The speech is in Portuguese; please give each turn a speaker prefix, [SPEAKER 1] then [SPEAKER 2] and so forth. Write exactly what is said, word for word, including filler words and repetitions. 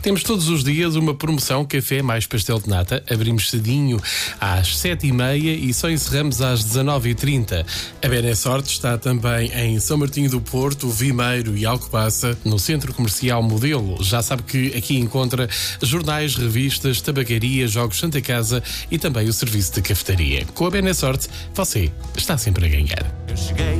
[SPEAKER 1] Temos todos os dias uma promoção Café mais Pastel de Nata. Abrimos cedinho às sete e meia e só encerramos às dezanove e trinta. A Benessorte está também em São Martinho do Porto, Vimeiro e Alcobaça, no Centro Comercial Modelo. Já sabe que aqui encontra jornais, revistas, tabacaria, jogos Santa Casa e também o serviço de cafetaria. Com a Benessorte, você está sempre a ganhar.